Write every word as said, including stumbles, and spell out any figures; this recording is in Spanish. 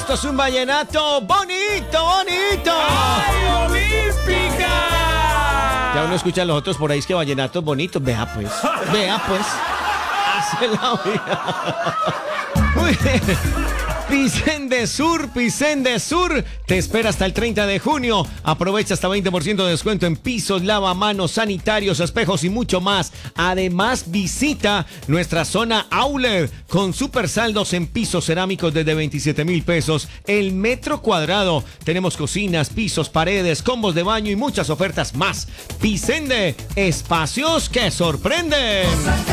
esto es un vallenato bonito, bonito. ¡Ay, Olímpica! Ya uno escucha a los otros por ahí, es que vallenatos bonitos. Vea pues, vea pues. Hace la vida. Muy bien. Pisen de Sur, Pisen de Sur, te espera hasta el treinta de junio. Aprovecha hasta veinte por ciento de descuento en pisos, lavamanos, sanitarios, espejos y mucho más. Además, visita nuestra zona outlet con super saldos en pisos cerámicos desde veintisiete mil pesos el metro cuadrado. Tenemos cocinas, pisos, paredes, combos de baño y muchas ofertas más. Pisen de espacios que sorprenden.